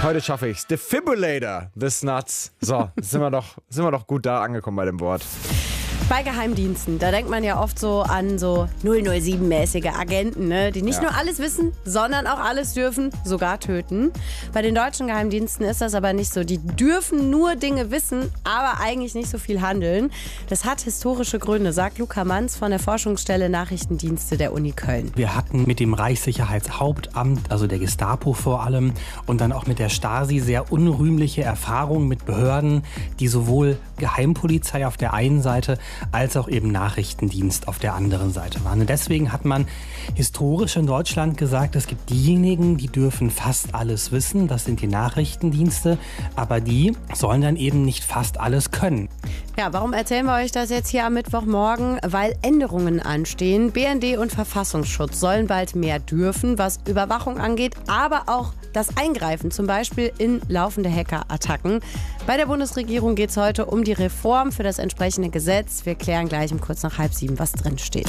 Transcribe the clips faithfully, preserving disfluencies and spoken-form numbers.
Heute schaffe ich's. Defibrillator, this nuts. So, sind wir doch, sind wir doch gut da angekommen bei dem Wort. Bei Geheimdiensten, da denkt man ja oft so an so null null sieben-mäßige Agenten, ne? Die nicht Ja. nur alles wissen, sondern auch alles dürfen, sogar töten. Bei den deutschen Geheimdiensten ist das aber nicht so. Die dürfen nur Dinge wissen, aber eigentlich nicht so viel handeln. Das hat historische Gründe, sagt Luca Manz von der Forschungsstelle Nachrichtendienste der Uni Köln. Wir hatten mit dem Reichssicherheitshauptamt, also der Gestapo vor allem, und dann auch mit der Stasi sehr unrühmliche Erfahrungen mit Behörden, die sowohl Geheimpolizei auf der einen Seite als auch eben Nachrichtendienst auf der anderen Seite waren. Und deswegen hat man historisch in Deutschland gesagt, es gibt diejenigen, die dürfen fast alles wissen, das sind die Nachrichtendienste, aber die sollen dann eben nicht fast alles können. Ja, warum erzählen wir euch das jetzt hier am Mittwochmorgen? Weil Änderungen anstehen. B N D und Verfassungsschutz sollen bald mehr dürfen, was Überwachung angeht, aber auch das Eingreifen, zum Beispiel in laufende Hackerattacken. Bei der Bundesregierung geht es heute um die Reform für das entsprechende Gesetz. Wir klären gleich um kurz nach halb sieben, was drin steht.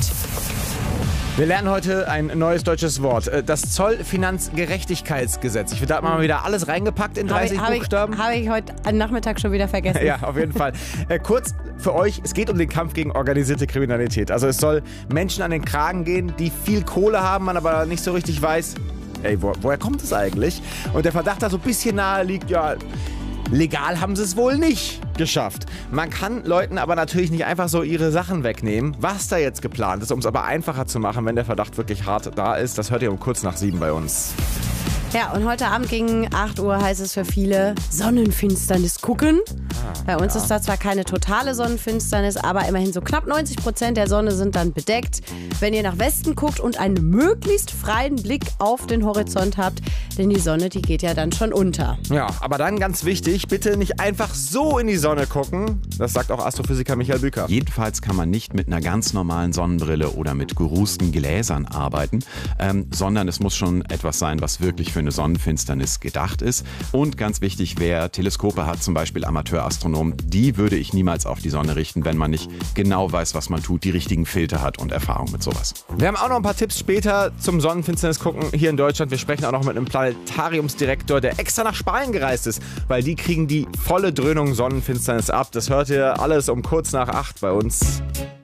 Wir lernen heute ein neues deutsches Wort. Das Zollfinanzgerechtigkeitsgesetz. Ich finde, da hat man mal wieder alles reingepackt in dreißig Habe ich, Buchstaben. habe ich heute am Nachmittag schon wieder vergessen. Ja, auf jeden Fall. Äh, kurz für euch, es geht um den Kampf gegen organisierte Kriminalität. Also es soll Menschen an den Kragen gehen, die viel Kohle haben, man aber nicht so richtig weiß, ey, wo, woher kommt es eigentlich? Und der Verdacht da so ein bisschen nahe liegt, ja, legal haben sie es wohl nicht geschafft. Man kann Leuten aber natürlich nicht einfach so ihre Sachen wegnehmen. Was da jetzt geplant ist, um es aber einfacher zu machen, wenn der Verdacht wirklich hart da ist, das hört ihr um kurz nach sieben bei uns. Ja, und heute Abend gegen acht Uhr heißt es für viele Sonnenfinsternis gucken. Ah, Bei uns ja. ist da zwar keine totale Sonnenfinsternis, aber immerhin so knapp neunzig Prozent der Sonne sind dann bedeckt. Wenn ihr nach Westen guckt und einen möglichst freien Blick auf den Horizont habt, denn die Sonne, die geht ja dann schon unter. Ja, aber dann ganz wichtig, bitte nicht einfach so in die Sonne gucken. Das sagt auch Astrophysiker Michael Büker. Jedenfalls kann man nicht mit einer ganz normalen Sonnenbrille oder mit gerußten Gläsern arbeiten, ähm, sondern es muss schon etwas sein, was wirklich für eine Sonnenfinsternis gedacht ist. Und ganz wichtig, wer Teleskope hat, zum Beispiel Amateurastronomen, die würde ich niemals auf die Sonne richten, wenn man nicht genau weiß, was man tut, die richtigen Filter hat und Erfahrung mit sowas. Wir haben auch noch ein paar Tipps später zum Sonnenfinsternis gucken hier in Deutschland. Wir sprechen auch noch mit einem Planetariumsdirektor, der extra nach Spanien gereist ist, weil die kriegen die volle Dröhnung Sonnenfinsternis ab. Das hört ihr alles um kurz nach acht bei uns.